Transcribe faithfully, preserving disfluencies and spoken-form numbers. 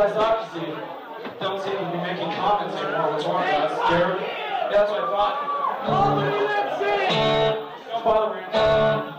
what I thought, because you don't seem to be making comments anymore. What's wrong with that? Scared? Yeah, that's what I thought. Don't bother me.